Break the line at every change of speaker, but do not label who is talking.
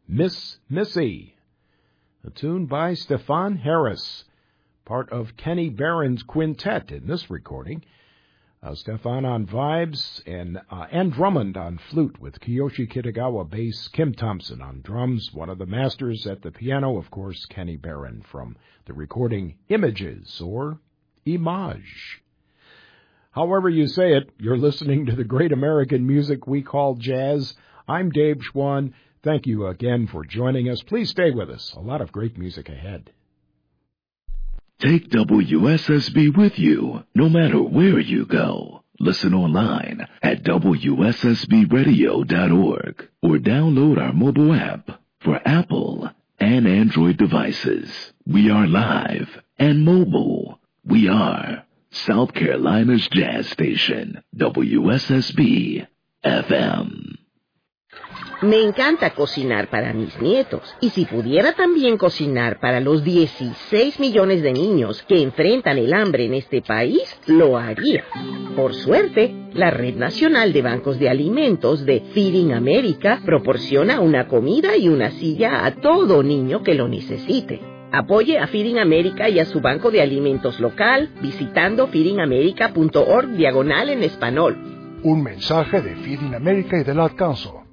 Miss Missy, a tune by Stefan Harris, part of Kenny Barron's quintet in this recording. Stefan on vibes, and Ann Drummond on flute with Kiyoshi Kitagawa bass, Kim Thompson on drums, one of the masters at the piano, of course, Kenny Barron from the recording Images, or Image. However you say it, you're listening to the great American music we call jazz. I'm Dave Schwann. Thank you again for joining us. Please stay with us. A lot of great music ahead.
Take WSSB with you, no matter where you go. Listen online at WSSBradio.org or download our mobile app for Apple and Android devices. We are live and mobile. We are South Carolina's jazz station, WSSB FM.
Me encanta cocinar para mis nietos, y si pudiera también cocinar para los 16 millones de niños que enfrentan el hambre en este país, lo haría. Por suerte, la Red Nacional de Bancos de Alimentos de Feeding America proporciona una comida y una silla a todo niño que lo necesite. Apoye a Feeding America y a su banco de alimentos local visitando feedingamerica.org/en español.
Un mensaje de Feeding America y del Ad Council.